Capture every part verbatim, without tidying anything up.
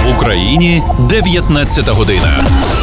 В Україні дев'ятнадцята година.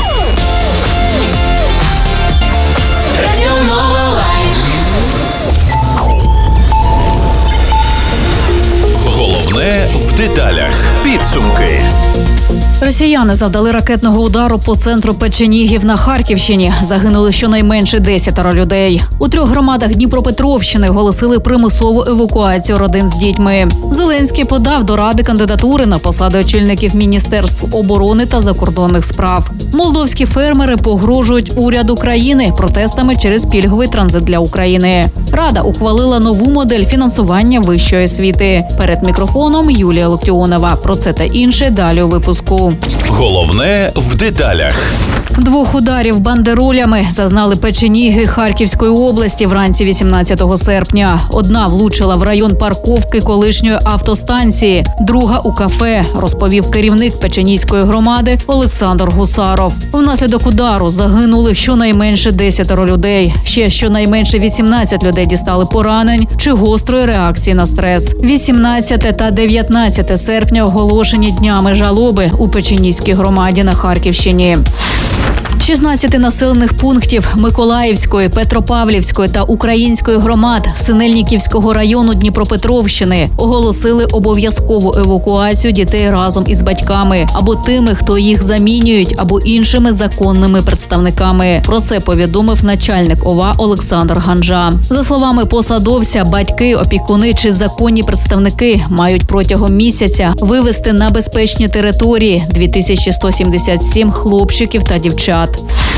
Головне в деталях. Підсумки. Росіяни завдали ракетного удару по центру Печенігів на Харківщині. Загинули щонайменше десятеро людей. У трьох громадах Дніпропетровщини оголосили примусову евакуацію родин з дітьми. Зеленський подав до Ради кандидатури на посади очільників Міністерств оборони та закордонних справ. Молдовські фермери погрожують уряду країни протестами через пільговий транзит для України. Рада ухвалила нову модель фінансування вищої освіти. Перед мікрофоном Юлія Локтіонова. Про це та інше далі у випуску. Головне в деталях. Двох ударів бандеролями зазнали Печеніги Харківської області вранці вісімнадцятого серпня. Одна влучила в район парковки колишньої автостанції, друга – у кафе, розповів керівник Печенізької громади Олександр Гусаров. Внаслідок удару загинули щонайменше десятеро людей. Ще щонайменше вісімнадцять людей дістали поранень чи гострої реакції на стрес. вісімнадцяте та дев'ятнадцяте серпня оголошені днями жалоби у Печенізькій громаді на Харківщині. шістнадцять населених пунктів Миколаївської, Петропавлівської та Української громад Синельниківського району Дніпропетровщини оголосили обов'язкову евакуацію дітей разом із батьками або тими, хто їх замінюють, або іншими законними представниками. Про це повідомив начальник ОВА Олександр Ганжа. За словами посадовця, батьки, опікуни чи законні представники мають протягом місяця вивезти на безпечні території дві тисячі сто сімдесят сім хлопчиків та дівчат.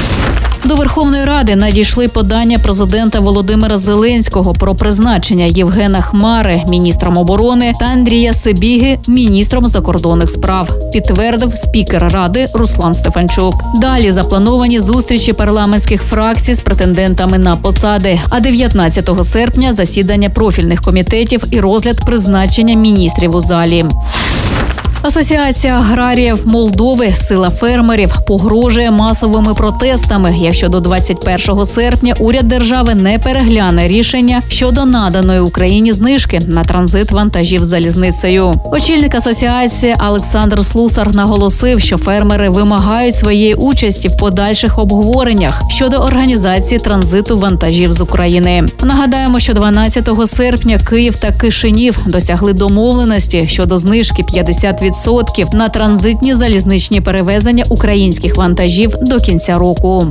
До Верховної Ради надійшли подання президента Володимира Зеленського про призначення Євгена Хмари міністром оборони та Андрія Сибіги міністром закордонних справ, підтвердив спікер Ради Руслан Стефанчук. Далі заплановані зустрічі парламентських фракцій з претендентами на посади, а дев'ятнадцятого серпня засідання профільних комітетів і розгляд призначення міністрів у залі. Асоціація аграріїв Молдови «Сила фермерів» погрожує масовими протестами, якщо до двадцять першого серпня уряд держави не перегляне рішення щодо наданої Україні знижки на транзит вантажів залізницею. Очільник асоціації Олександр Слусар наголосив, що фермери вимагають своєї участі в подальших обговореннях щодо організації транзиту вантажів з України. Нагадаємо, що дванадцятого серпня Київ та Кишинів досягли домовленості щодо знижки п'ятдесят відсотків на транзитні залізничні перевезення українських вантажів до кінця року.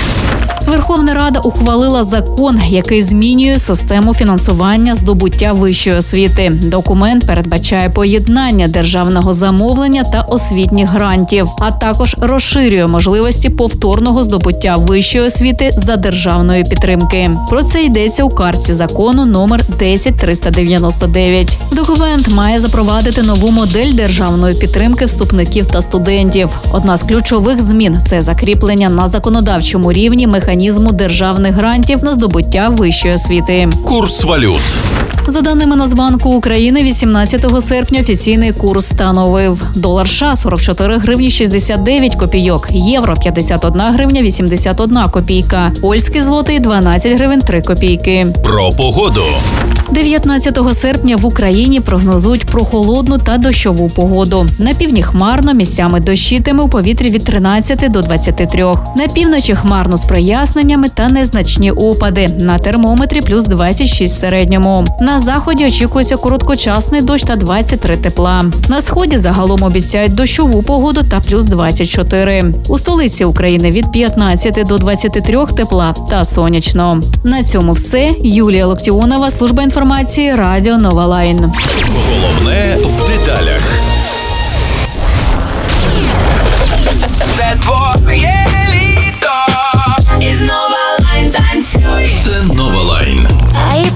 Верховна Рада ухвалила закон, який змінює систему фінансування здобуття вищої освіти. Документ передбачає поєднання державного замовлення та освітніх грантів, а також розширює можливості повторного здобуття вищої освіти за державної підтримки. Про це йдеться у картці закону номер десять триста дев'яносто дев'ять. Документ має запровадити нову модель державної підтримки вступників та студентів. Одна з ключових змін – це закріплення на законодавчому рівні механізму механізму державних грантів на здобуття вищої освіти. Курс валют. За даними Нацбанку України, вісімнадцятого серпня офіційний курс становив: долар США – сорок чотири гривні шістдесят дев'ять копійок, євро – п'ятдесят одна гривня вісімдесят одна копійка, польський злотий – дванадцять гривень три копійки. Про погоду. дев'ятнадцятого серпня в Україні прогнозують прохолодну та дощову погоду. На півдні хмарно, місцями дощитиме, у повітрі від тринадцяти до двадцяти трьох. На півночі хмарно з проясненнями та незначні опади. На термометрі плюс двадцять шість в середньому. На заході очікується короткочасний дощ та двадцять три тепла. На сході загалом обіцяють дощову погоду та плюс двадцять чотири. У столиці України від п'ятнадцяти до двадцяти трьох тепла та сонячно. На цьому все. Юлія Локтіонова, служба інформації, Радіо Нова Лайн. Головне в деталях.